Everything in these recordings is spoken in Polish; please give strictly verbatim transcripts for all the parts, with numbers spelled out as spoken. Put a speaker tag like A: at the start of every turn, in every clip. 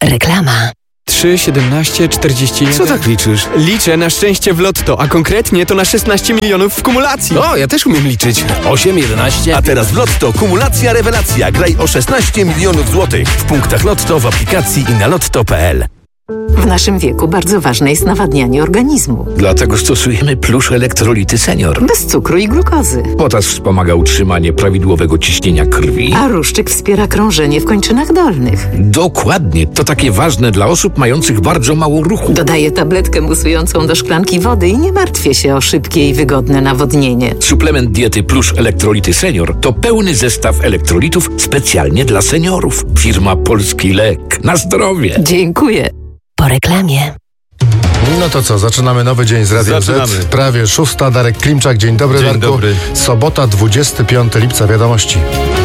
A: Reklama.
B: trzy, siedemnaście, czterdzieści jeden.
C: Co tak liczysz?
B: Liczę na szczęście w lotto, a konkretnie to na szesnaście milionów w kumulacji.
C: O, ja też umiem liczyć.
D: osiem, jedenaście.
E: A teraz w Lotto kumulacja rewelacja. Graj o szesnaście milionów złotych. W punktach Lotto, w aplikacji i na lotto kropka p l.
A: W naszym wieku bardzo ważne jest nawadnianie organizmu.
D: Dlatego stosujemy Plusz Elektrolity Senior.
A: Bez cukru i glukozy.
D: Potas wspomaga utrzymanie prawidłowego ciśnienia krwi.
A: A ruszczyk wspiera krążenie w kończynach dolnych.
D: Dokładnie. To takie ważne dla osób mających bardzo mało ruchu.
A: Dodaję tabletkę musującą do szklanki wody i nie martwię się o szybkie i wygodne nawodnienie.
D: Suplement diety Plusz Elektrolity Senior to pełny zestaw elektrolitów specjalnie dla seniorów. Firma Polski Lek. Na zdrowie.
A: Dziękuję. Po reklamie.
F: No to co, zaczynamy nowy dzień z Radia
G: Zaczynamy.
F: Z. Prawie szósta. Darek Klimczak, dzień dobry,
G: Dzień
F: Darku.
G: dobry.
F: Sobota, dwudziestego piątego lipca, wiadomości.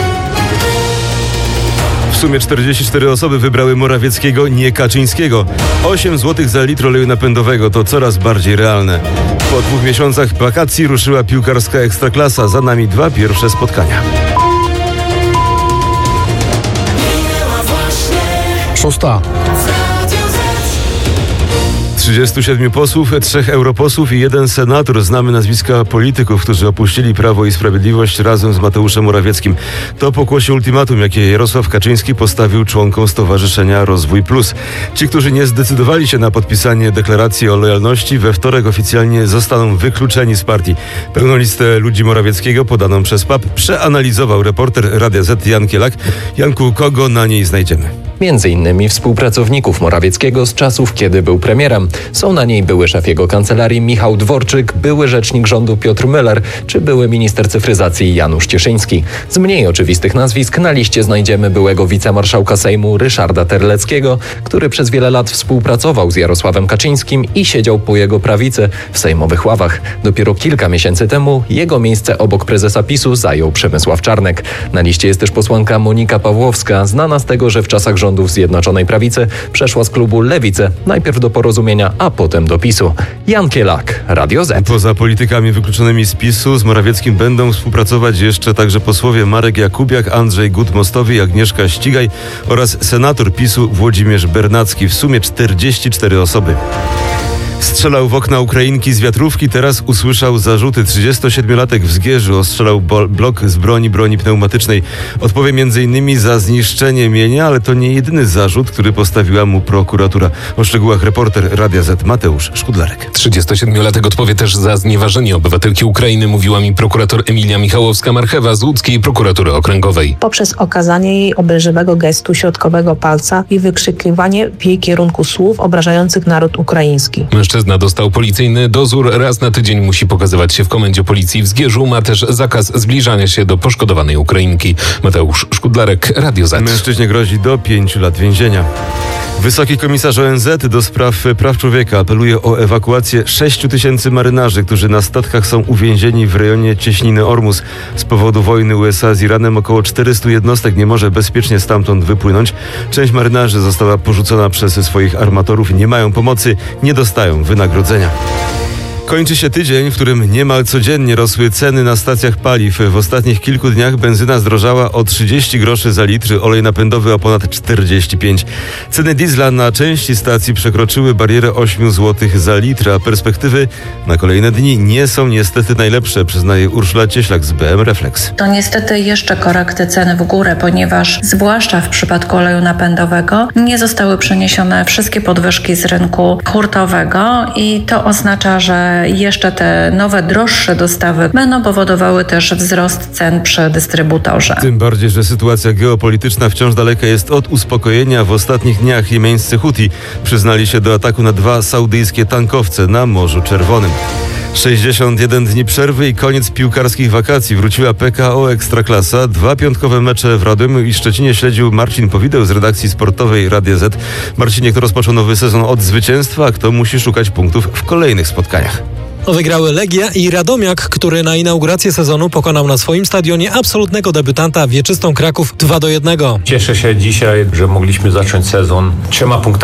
G: W sumie czterdzieści cztery osoby wybrały Morawieckiego, nie Kaczyńskiego. osiem złotych za litr oleju napędowego to coraz bardziej realne. Po dwóch miesiącach wakacji ruszyła piłkarska Ekstraklasa. Za nami dwa pierwsze spotkania.
F: Szósta.
G: trzydziestu siedmiu posłów, trzech europosłów i jeden senator. Znamy nazwiska polityków, którzy opuścili Prawo i Sprawiedliwość razem z Mateuszem Morawieckim. To pokłosie ultimatum, jakie Jarosław Kaczyński postawił członkom Stowarzyszenia Rozwój Plus. Ci, którzy nie zdecydowali się na podpisanie deklaracji o lojalności, we wtorek oficjalnie zostaną wykluczeni z partii. Pełną listę ludzi Morawieckiego podaną przez P A P przeanalizował reporter Radia Z Jan Kielak. Janku, kogo na niej znajdziemy?
H: Między innymi współpracowników Morawieckiego z czasów, kiedy był premierem. Są na niej były szef jego kancelarii Michał Dworczyk, były rzecznik rządu Piotr Müller, czy były minister cyfryzacji Janusz Cieszyński. Z mniej oczywistych nazwisk na liście znajdziemy byłego wicemarszałka Sejmu Ryszarda Terleckiego, który przez wiele lat współpracował z Jarosławem Kaczyńskim i siedział po jego prawicy w sejmowych ławach. Dopiero kilka miesięcy temu jego miejsce obok prezesa PiSu zajął Przemysław Czarnek. Na liście jest też posłanka Monika Pawłowska, znana z tego, że w czasach rządów Zjednoczonej Prawicy przeszła z klubu Lewicy, najpierw do Porozumienia, a potem do PiSu. Jan Kielak, Radio Z.
G: Poza politykami wykluczonymi z PiSu z Morawieckim będą współpracować jeszcze także posłowie Marek Jakubiak, Andrzej Gut-Mostowy, Agnieszka Ścigaj oraz senator PiSu Włodzimierz Bernacki. W sumie czterdzieści cztery osoby. Strzelał w okna Ukrainki z wiatrówki, teraz usłyszał zarzuty. trzydziestosiedmiolatek w Zgierzu ostrzelał blok z broni, broni pneumatycznej. Odpowie między innymi za zniszczenie mienia, ale to nie jedyny zarzut, który postawiła mu prokuratura. O szczegółach reporter Radia Z Mateusz Szkudlarek.
I: trzydziestosiedmiolatek odpowie też za znieważenie obywatelki Ukrainy, mówiła mi prokurator Emilia Michałowska-Marchewa z łódzkiej prokuratury okręgowej.
J: Poprzez okazanie jej obelżywego gestu środkowego palca i wykrzykiwanie w jej kierunku słów obrażających naród ukraiński.
I: Mężczyzna dostał policyjny dozór, raz na tydzień musi pokazywać się w komendzie policji w Zgierzu, ma też zakaz zbliżania się do poszkodowanej Ukrainki. Mateusz Szkudlarek, Radio Z.
G: Mężczyźnie grozi do pięciu lat więzienia. Wysoki komisarz O N Z do spraw praw człowieka apeluje o ewakuację sześciu tysięcy marynarzy, którzy na statkach są uwięzieni w rejonie cieśniny Ormus. Z powodu wojny U S A z Iranem około czterystu jednostek nie może bezpiecznie stamtąd wypłynąć. Część marynarzy została porzucona przez swoich armatorów, nie mają pomocy, nie dostają wynagrodzenia. Kończy się tydzień, w którym niemal codziennie rosły ceny na stacjach paliw. W ostatnich kilku dniach benzyna zdrożała o trzydzieści groszy za litr, olej napędowy o ponad czterdzieści pięć. Ceny diesla na części stacji przekroczyły barierę ośmiu złotych za litr, a perspektywy na kolejne dni nie są niestety najlepsze, przyznaje Urszula Cieślak z B M Reflex.
K: To niestety jeszcze korekty cen w górę, ponieważ zwłaszcza w przypadku oleju napędowego nie zostały przeniesione wszystkie podwyżki z rynku hurtowego i to oznacza, że jeszcze te nowe, droższe dostawy będą powodowały też wzrost cen przy dystrybutorze.
G: Tym bardziej, że sytuacja geopolityczna wciąż daleka jest od uspokojenia. W ostatnich dniach jemeńscy Huti przyznali się do ataku na dwa saudyjskie tankowce na Morzu Czerwonym. sześćdziesiąt jeden dni przerwy i koniec piłkarskich wakacji. Wróciła P K O Ekstraklasa. Dwa piątkowe mecze w Radomiu i Szczecinie śledził Marcin Powideł z redakcji sportowej Radia Z. Marcinie, kto rozpoczął nowy sezon od zwycięstwa, a kto musi szukać punktów w kolejnych spotkaniach?
L: Wygrały Legia i Radomiak, który na inaugurację sezonu pokonał na swoim stadionie absolutnego debiutanta Wieczystą Kraków dwa do jednego.
M: Cieszę się dzisiaj, że mogliśmy zacząć sezon trzema punktami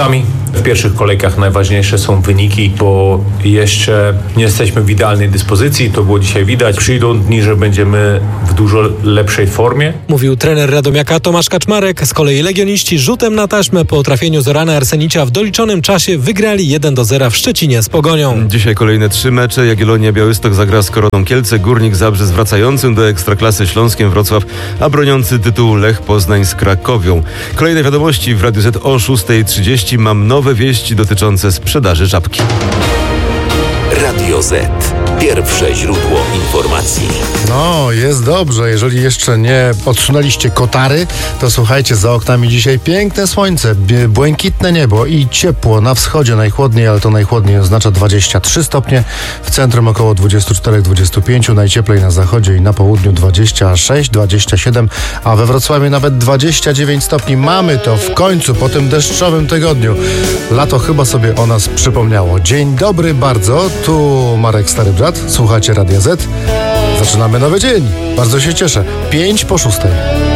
C: W pierwszych kolejkach najważniejsze są wyniki, bo jeszcze nie jesteśmy w idealnej dyspozycji, to było dzisiaj widać. Przyjdą dni, że będziemy w dużo lepszej formie.
L: Mówił trener Radomiaka Tomasz Kaczmarek. Z kolei legioniści rzutem na taśmę po trafieniu Zorana Arsenicia w doliczonym czasie wygrali jeden do zera w Szczecinie z Pogonią.
G: Dzisiaj kolejne trzy mecze. Jagiellonia Białystok zagra z Koroną Kielce, Górnik Zabrze z wracającym do Ekstraklasy Śląskiem Wrocław, a broniący tytułu Lech Poznań z Krakowią. Kolejne wiadomości w Radiu Z o szósta trzydzieści. Mam nowe wieści dotyczące sprzedaży Żabki.
E: Radio Z. Pierwsze źródło informacji.
F: No, jest dobrze. Jeżeli jeszcze nie odsunęliście kotary, to słuchajcie, za oknami dzisiaj piękne słońce, błękitne niebo i ciepło. Na wschodzie najchłodniej, ale to najchłodniej oznacza dwadzieścia trzy stopnie. W centrum około dwadzieścia cztery dwadzieścia pięć. Najcieplej na zachodzie i na południu dwadzieścia sześć dwadzieścia siedem, a we Wrocławiu nawet dwadzieścia dziewięć stopni. Mamy to w końcu po tym deszczowym tygodniu. Lato chyba sobie o nas przypomniało. Dzień dobry bardzo. Tu Marek Stary Brat. Słuchacie Radia Z. Zaczynamy nowy dzień. Bardzo się cieszę. Pięć po szóstej.